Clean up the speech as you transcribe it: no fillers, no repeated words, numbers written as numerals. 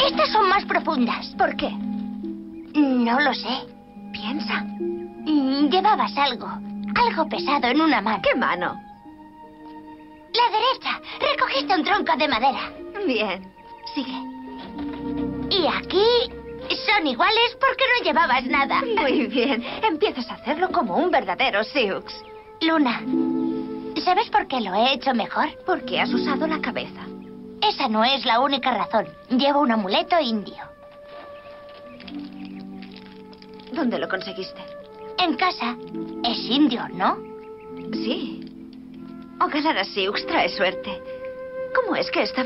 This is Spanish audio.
Estas son más profundas. ¿Por qué? No lo sé. Piensa. Llevabas algo pesado en una mano. ¿Qué mano? La derecha. Recogiste un tronco de madera. Bien. Sigue. Y aquí son iguales porque no llevabas nada. Muy bien. Empiezas a hacerlo como un verdadero Sioux. Luna, ¿sabes por qué lo he hecho mejor? Porque has usado la cabeza. Esa no es la única razón. Llevo un amuleto indio. ¿Dónde lo conseguiste? En casa. Es indio, ¿no? Sí. O ganar a Sioux trae suerte. ¿Cómo es que esta